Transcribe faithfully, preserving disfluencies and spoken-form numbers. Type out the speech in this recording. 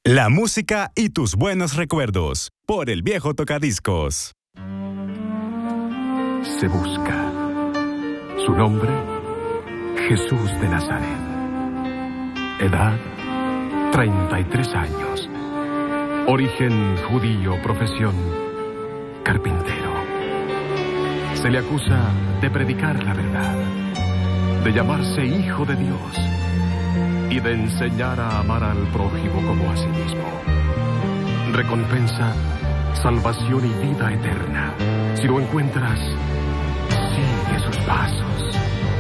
La música y tus buenos recuerdos, por El Viejo Tocadiscos. Se busca. Su nombre, Jesús de Nazaret. Edad, treinta y tres años. Origen judío, profesión, carpintero. Se le acusa de predicar la verdad, de llamarse hijo de Dios y de enseñar a amar al prójimo como a sí mismo. Recompensa, salvación y vida eterna. Si lo encuentras, sigue sus pasos.